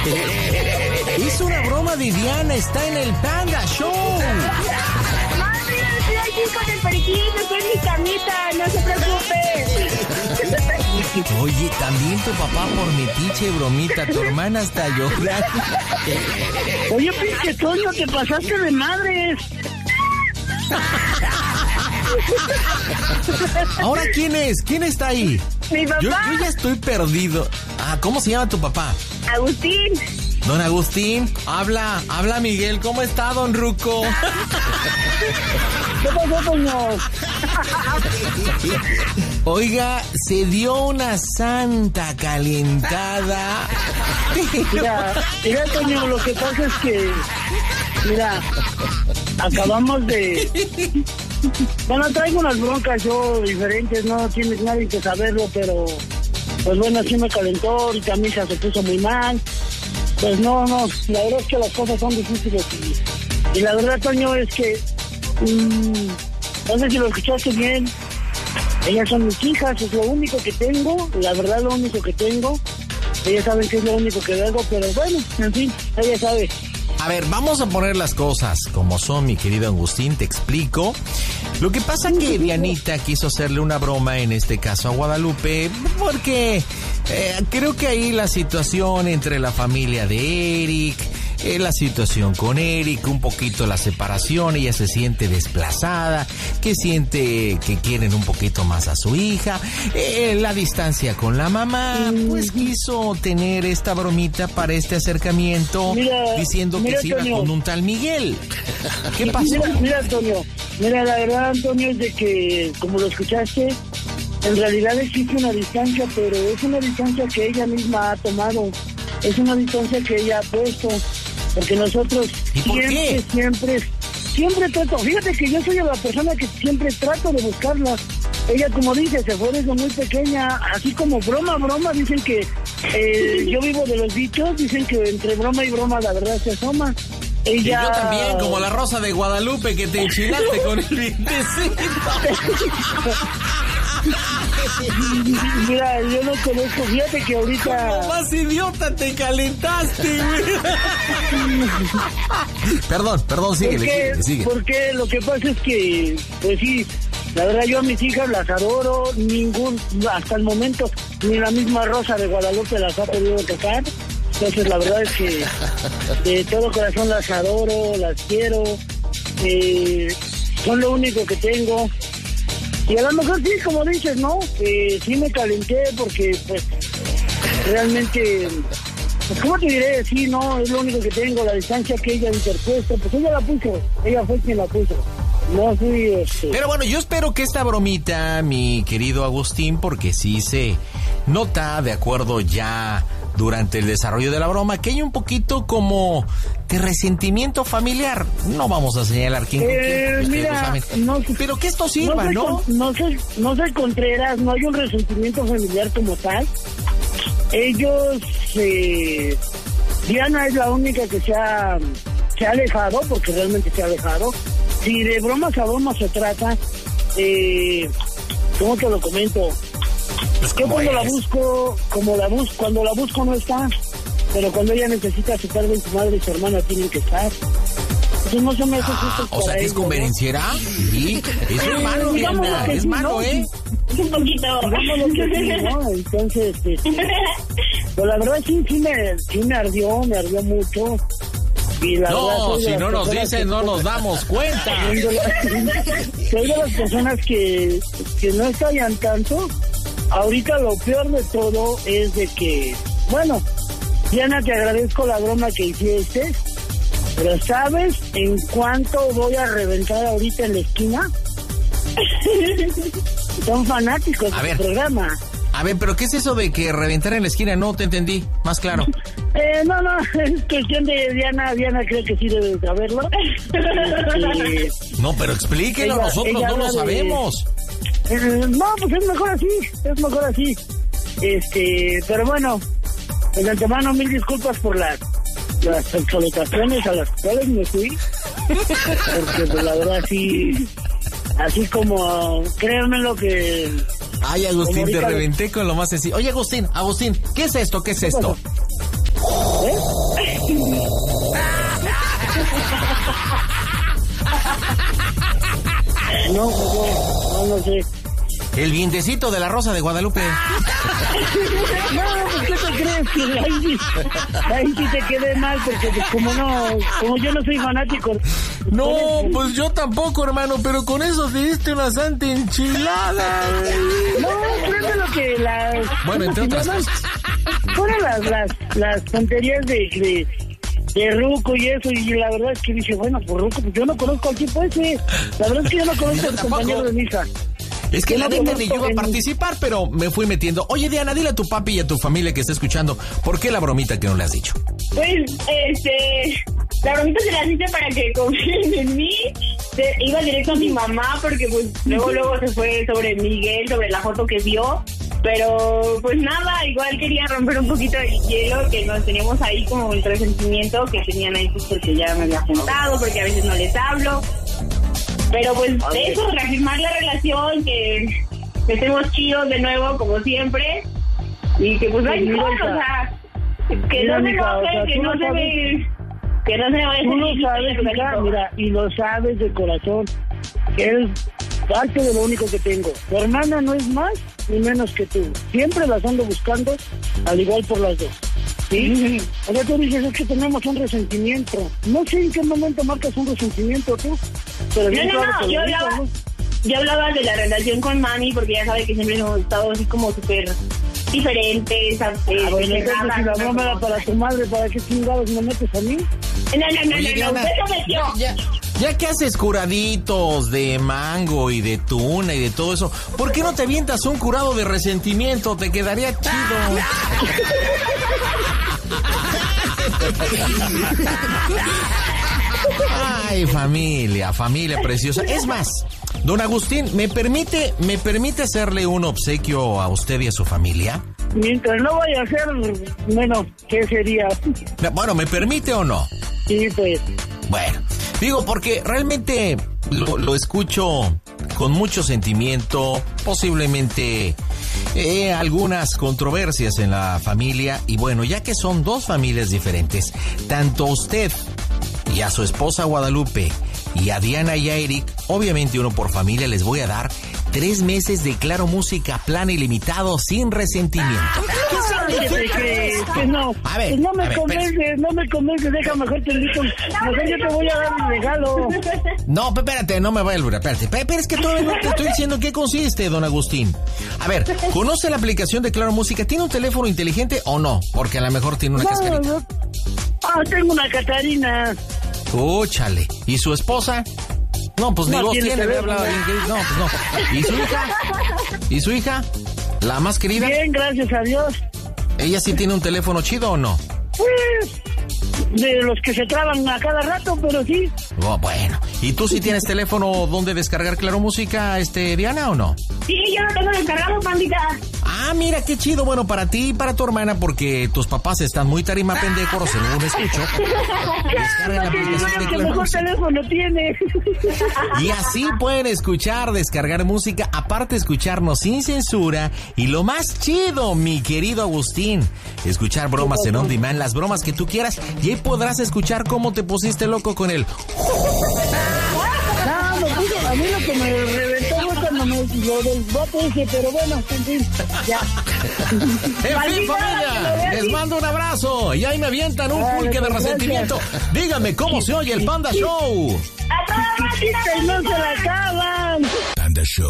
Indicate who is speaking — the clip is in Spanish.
Speaker 1: Es una broma de Diana, está en el Panda Show.
Speaker 2: Mami, estoy aquí con el periquito, estoy en mi camita, no se preocupe.
Speaker 1: Oye, también tu papá por metiche, bromita, tu hermana hasta llorar.
Speaker 3: Oye, pinche Toño, te pasaste de madres.
Speaker 1: Ahora, ¿quién es? ¿Quién está ahí?
Speaker 2: Mi papá.
Speaker 1: Yo ya estoy perdido. Ah, ¿cómo se llama tu papá?
Speaker 2: Agustín.
Speaker 1: Don Agustín, habla Miguel, ¿cómo está, don Ruco?
Speaker 3: ¿Qué pasó, Toño?
Speaker 1: Oiga, se dio una santa calentada.
Speaker 3: Mira, Toño, lo que pasa es que, mira, acabamos de... Bueno, traigo unas broncas yo diferentes, no tiene nadie que saberlo, pero pues bueno, así me calentó, ahorita mi hija se puso muy mal. Pues no, la verdad es que las cosas son difíciles y la verdad, Toño, es que no sé si lo escuchaste bien, ellas son mis hijas, es lo único que tengo, la verdad lo único que tengo, ellas saben que es lo único que debo, pero bueno, en fin, ella sabe.
Speaker 1: A ver, vamos a poner las cosas como son, mi querido Agustín, te explico. Lo que pasa que Dianita quiso hacerle una broma, en este caso a Guadalupe, porque creo que ahí la situación entre la familia de Eric, la situación con Eric, un poquito la separación, ella se siente desplazada, que siente que quieren un poquito más a su hija, la distancia con la mamá, pues quiso tener esta bromita para este acercamiento, diciendo que se iba con un tal Miguel. ¿Qué pasó?
Speaker 3: Mira, Antonio, la verdad, Antonio, es de que, como lo escuchaste, en realidad existe una distancia, pero es una distancia que ella misma ha tomado, es una distancia que ella ha puesto. Porque nosotros siempre trato, fíjate que yo soy la persona que siempre trato de buscarla. Ella, como dice, se fue desde muy pequeña, así como broma, dicen que yo vivo de los dichos, dicen que entre broma y broma la verdad se asoma. Ella...
Speaker 1: Y yo también, como la Rosa de Guadalupe, que te enchilaste con el vientecito.
Speaker 3: Mira, yo no conozco, fíjate que ahorita...
Speaker 1: Como más idiota te calentaste, güey. Perdón, sigue.
Speaker 3: Porque lo que pasa es que, pues sí, la verdad yo a mis hijas las adoro, hasta el momento, ni la misma Rosa de Guadalupe las ha podido tocar. Entonces la verdad es que de todo corazón las adoro, las quiero, son lo único que tengo. Y a lo mejor sí, como dices, ¿no? Sí me calenté porque, pues, realmente, pues, ¿cómo te diré? Sí, no, es lo único que tengo, la distancia que ella interpuesto, pues ella la puso, ella fue quien la puso. No fui,
Speaker 1: Pero bueno, yo espero que esta bromita, mi querido Agustín, porque sí se nota, de acuerdo ya durante el desarrollo de la broma, que hay un poquito como de resentimiento familiar. No vamos a señalar quién
Speaker 3: mira, no,
Speaker 1: pero que esto sirva, ¿no?
Speaker 3: No soy Contreras, no hay un resentimiento familiar como tal. Ellos, Diana es la única que se ha alejado, porque realmente se ha alejado. Si de bromas a bromas se trata, ¿cómo te lo comento?
Speaker 1: Pues
Speaker 3: yo cuando la busco no está, pero cuando ella necesita su padre y su madre y su hermana tienen que estar. Entonces no se me hace justo.
Speaker 1: O sea, que es convenenciera. Sí, es malo, Diana, es malo, ¿eh?
Speaker 2: Un poquito.
Speaker 3: Digámoslo que sí, ¿no? Entonces, pues la verdad sí me ardió mucho. Y la
Speaker 1: no,
Speaker 3: verdad,
Speaker 1: si no nos dicen, no nos damos cuenta.
Speaker 3: Soy de las personas que no estallan tanto. Ahorita lo peor de todo es de que, bueno, Diana, te agradezco la broma que hiciste, pero ¿sabes en cuánto voy a reventar ahorita en la esquina? Son fanáticos del programa.
Speaker 1: A ver, ¿pero qué es eso de que reventar en la esquina? No te entendí, más claro.
Speaker 3: No, es cuestión de Diana creo que sí debe saberlo.
Speaker 1: No, pero explíquelo, nosotros no lo sabemos.
Speaker 3: No, pues es mejor así. Pero bueno, de antemano 1000 disculpas por las exhortaciones a las cuales me fui. Porque pues, la verdad sí, así como, créanme lo que...
Speaker 1: Ay, Agustín, te reventé con lo más sencillo. Oye, Agustín, ¿qué es esto?
Speaker 3: ¿Eh? No sé.
Speaker 1: El vientecito de la Rosa de Guadalupe.
Speaker 3: No, pues, ¿qué te crees? Que ahí sí te quedé mal, porque pues, como yo no soy fanático.
Speaker 1: No, pues yo tampoco, hermano, pero con eso te diste una santa enchilada.
Speaker 3: No, créeme lo que
Speaker 1: Bueno, entre otras cosas.
Speaker 3: Fueron las tonterías de Ruco y eso, y la verdad es que dije, bueno, por Ruco, pues yo no conozco al tipo ese. La verdad es que yo no conozco al compañero de misa.
Speaker 1: Es que la neta ni yo iba a participar, pero me fui metiendo. Oye, Diana, dile a tu papi y a tu familia que está escuchando, ¿por qué la bromita que no le has dicho?
Speaker 2: Pues, la bromita se la hice para que confíen en mí. Iba directo a mi mamá, porque pues luego se fue sobre Miguel, sobre la foto que vio. Pero pues nada, igual quería romper un poquito el hielo, que nos teníamos ahí como el resentimiento que tenían ahí, pues porque ya me había juntado, porque a veces no les hablo. Pero pues de eso, reafirmar la relación, que estemos chidos de nuevo como siempre, y que pues hay cosas, o sea, que no se enojen, que no se ve, que no se vaya.
Speaker 3: Tú lo sabes, mira, y lo sabes de corazón, que es parte de lo único que tengo. Tu hermana no es más ni menos que tú. Siempre las ando buscando, al igual por las dos. ¿Sí? O sea, tú dices, es que tenemos un resentimiento. No sé en qué momento marcas un resentimiento tú. Pero
Speaker 2: yo hablaba de la relación con mami, porque ya sabe que siempre hemos estado así como súper diferentes.
Speaker 3: Bueno, entonces si la broma era para tu madre, ¿para qué chingados me metes a mí?
Speaker 2: No, eso metió.
Speaker 1: Ya que haces curaditos de mango y de tuna y de todo eso, ¿por qué no te avientas un curado de resentimiento? Te quedaría chido. Ay, familia preciosa. Es más, don Agustín, ¿me permite hacerle un obsequio a usted y a su familia?
Speaker 3: Mientras no vaya a ser, bueno, ¿qué sería?
Speaker 1: Bueno, ¿me permite o no?
Speaker 3: Sí, pues.
Speaker 1: Bueno, digo, porque realmente lo escucho con mucho sentimiento, posiblemente algunas controversias en la familia, y bueno, ya que son dos familias diferentes, tanto a usted y a su esposa Guadalupe y a Diana y a Eric, obviamente uno por familia, les voy a dar 3 meses de Claro Música, plan ilimitado, sin resentimiento.
Speaker 3: Que no.
Speaker 1: A ver,
Speaker 3: pues no me convences, deja, mejor te invito, mejor yo te voy a dar un regalo.
Speaker 1: No, espérate, no me vaya a olvidar, espérate. Pero es que todavía no te estoy diciendo qué consiste, don Agustín. A ver, ¿conoce la aplicación de Claro Música? ¿Tiene un teléfono inteligente o no? Porque a lo mejor tiene una cascarita.
Speaker 3: Tengo una Catarina.
Speaker 1: Úchale. ¿Y su esposa? No, pues ni vos tiene, me hablaba bien. No, pues no. ¿Y su hija? ¿La más querida?
Speaker 3: Bien, gracias a Dios.
Speaker 1: ¿Ella sí tiene un teléfono chido o no?
Speaker 3: Pues, de los que se traban a cada rato, pero sí.
Speaker 1: Oh, bueno. ¿Y tú sí tienes teléfono donde descargar Claro Música, Diana, o no?
Speaker 2: Sí, yo lo tengo descargado, pandita.
Speaker 1: Ah, mira, qué chido. Bueno, para ti y para tu hermana, porque tus papás están muy tarima pendejos, según escucho. Descargan la aplicación de Claro
Speaker 3: mejor
Speaker 1: Música.
Speaker 3: teléfono tiene.
Speaker 1: Y así pueden escuchar, descargar música, aparte escucharnos sin censura. Y lo más chido, mi querido Agustín, escuchar bromas en On Demand, las bromas que tú quieras. Y ahí podrás escuchar cómo te pusiste loco con él.
Speaker 3: No, a mí lo que me reventó fue cuando lo del bote ese, pero bueno, en fin, ya.
Speaker 1: En fin, familia, les mando un abrazo. Y ahí me avientan un pulque de resentimiento. Díganme cómo se oye el Panda Show.
Speaker 2: ¡A toda máquina!
Speaker 3: ¡No se la acaban!
Speaker 4: Panda Show.